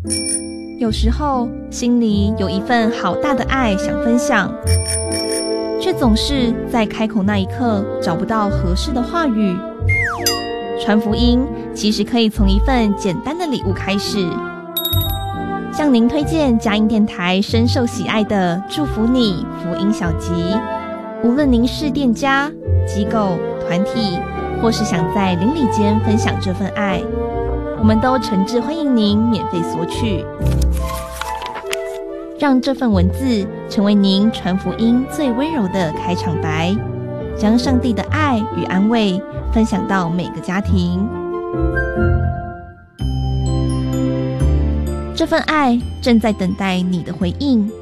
有时候心里有一份好大的爱想分享，却总是在开口那一刻找不到合适的话语。传福音其实可以从一份简单的礼物开始。向您推荐佳音电台深受喜爱的祝福你福音小集，无论您是店家、机构、团体，或是想在邻里间分享这份爱，我们都诚挚欢迎您免费索取。让这份文字成为您传福音最温柔的开场白，将上帝的爱与安慰分享到每个家庭。这份爱正在等待你的回应。